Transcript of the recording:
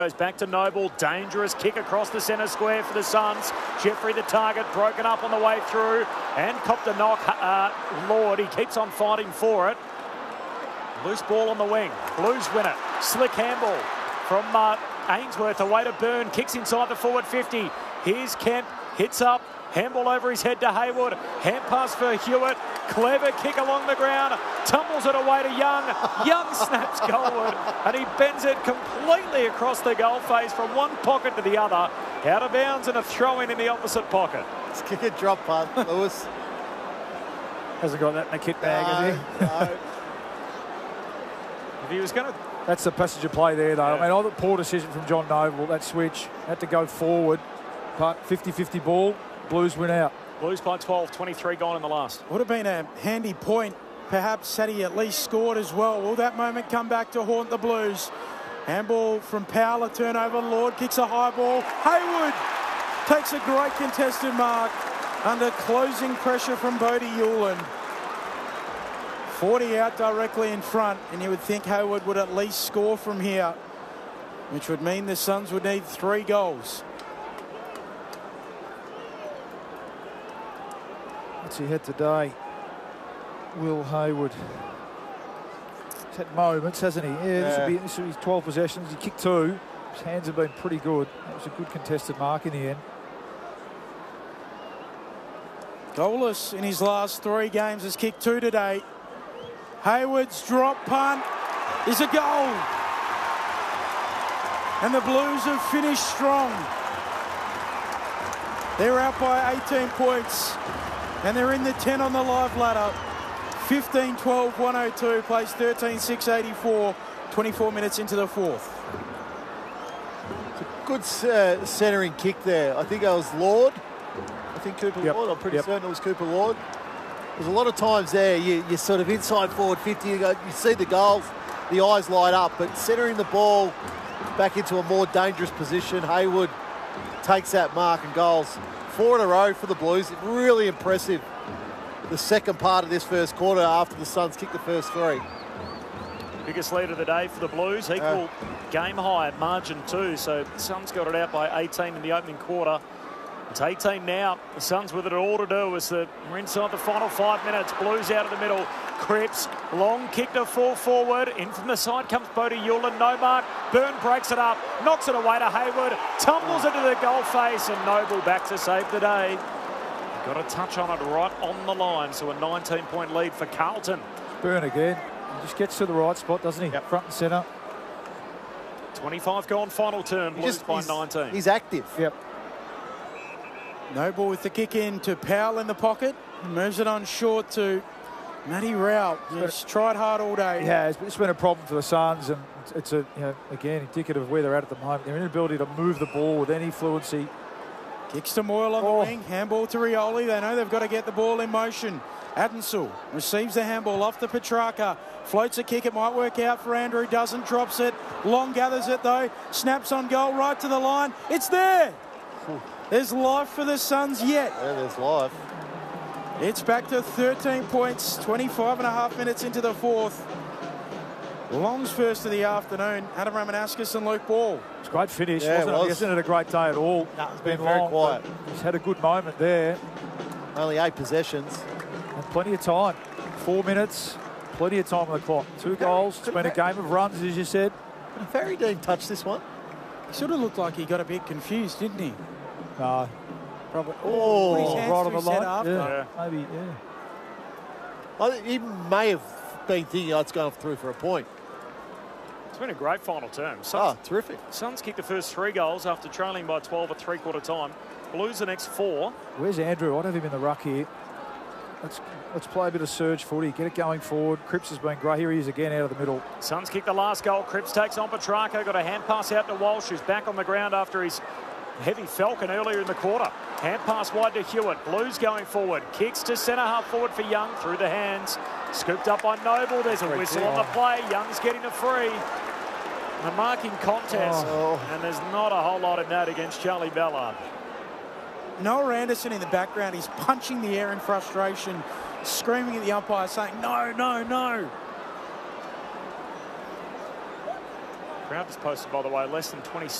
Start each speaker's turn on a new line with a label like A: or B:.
A: Goes back to Noble, dangerous kick across the centre square for the Suns. Jeffrey the target, broken up on the way through and copped a knock. Lord, he keeps on fighting for it. Loose ball on the wing, Blues win it. Slick handball from Ainsworth, away to Byrne, kicks inside the forward 50. Here's Kemp, hits up, handball over his head to Hayward, hand pass for Hewitt, clever kick along the ground, tumbles it away to Young. Young snaps goalward and he bends it completely across the goal face from one pocket to the other, out of bounds and a throw-in in the opposite pocket.
B: Let's kick a drop punt, Lewis.
C: Hasn't got that in the kit bag, has he?
B: No.
A: If he was going to...
C: That's the passage of play there, though.
A: Yeah.
C: I mean, I thought poor decision from John Noble. That switch had to go forward, but 50-50 ball. Blues win out.
A: Blues by 12, 23 gone in the last.
D: Would have been a handy point. Perhaps had he at least scored as well. Will that moment come back to haunt the Blues? Handball from Powell, a turnover. Lord kicks a high ball. Hayward takes a great contested mark under closing pressure from Bodie Hewland. 40 out directly in front, and you would think Hayward would at least score from here, which would mean the Suns would need 3 goals.
C: What's he had today? Will Hayward. He's had moments, hasn't he? Yeah, this will be 12 possessions. He kicked 2. His hands have been pretty good. That was a good contested mark in the end.
D: Goalless in his last 3 games, has kicked 2 today. Hayward's drop punt is a goal. And the Blues have finished strong. They're out by 18 points. And they're in the 10 on the live ladder. 15-12, 102, plays 13-6, 24 minutes into the 4th.
B: It's a good centering kick there. I think that was Lord. I think Cooper Lord. I'm pretty certain it was Cooper Lord. There's a lot of times there you're sort of inside forward 50, you see the goals, the eyes light up, but centering the ball back into a more dangerous position, Hayward takes that mark and goals. 4 in a row for the Blues. Really impressive. The second part of this first quarter after the Suns kicked the first 3.
A: Biggest lead of the day for the Blues, equal game high at margin 2, so the Suns got it out by 18 in the opening quarter. It's 18 now. The Suns with it all to do as we're inside the final 5 minutes. Blues out of the middle. Cripps, long kick to full forward. In from the side comes Bodie Hewland. No mark. Byrne breaks it up. Knocks it away to Hayward. Tumbles into the goal face and Noble back to save the day. Got a touch on it right on the line. So a 19-point lead for Carlton.
C: Byrne again. He just gets to the right spot, doesn't he?
A: Yep.
C: Front and centre.
A: 25 gone, final turn. Blues by 19.
B: He's active.
C: Yep.
D: Noble with the kick in to Powell in the pocket. Moves it on short to Matty Rao. He's tried hard all day.
C: Yeah, it's been a problem for the Suns, and it's again indicative of where they're at the moment. Their inability to move the ball with any fluency.
D: Kicks to Moyle on the wing. Handball to Rioli. They know they've got to get the ball in motion. Adensel receives the handball off to Petrarca. Floats a kick. It might work out for Andrew. Doesn't. Drops it. Long gathers it though. Snaps on goal right to the line. It's there. There's life for the Suns yet.
B: Yeah, there's life.
D: It's back to 13 points, 25 and a half minutes into the 4th. Long's first of the afternoon. Adam Ramanauskas and Luke Ball.
C: It's a great finish,
B: Yeah,
C: wasn't it? He hasn't had a great day at all.
B: No, it's
C: been
B: been very
C: long,
B: quiet.
C: He's had a good moment there.
B: Only 8 possessions.
C: And plenty of time. 4 minutes, plenty of time on the clock. 2 goals. It's been a game of runs, as you said.
B: Farry didn't touch this one.
D: He sort of looked like he got a bit confused, didn't he?
C: No.
D: Probably.
B: Oh,
D: Put his hands
C: right
D: to
C: on the
D: his head
C: line.
D: after.
C: Yeah, maybe, yeah.
B: I think he may have been thinking, it's going through for a point.
A: It's been a great final term.
B: Terrific.
A: Suns kicked the first 3 goals after trailing by 12 at 3/4 time. Blues the next 4.
C: Where's Andrew? I'd have him in the ruck here. Let's play a bit of surge footy. Get it going forward. Cripps has been great. Here he is again out of the middle.
A: Suns kick the last goal. Cripps takes on Petrarca. Got a hand pass out to Walsh, who's back on the ground after his heavy falcon earlier in the quarter. Hand pass wide to Hewitt. Blues going forward. Kicks to centre half forward for Young through the hands. Scooped up by Noble. There's a whistle on the play. Young's getting a free. A marking contest. And there's not a whole lot in that against Charlie Ballard.
D: Noah Anderson in the background. He's punching the air in frustration, screaming at the umpire, saying, no, no, no.
A: Crowd just posted, by the way, less than 20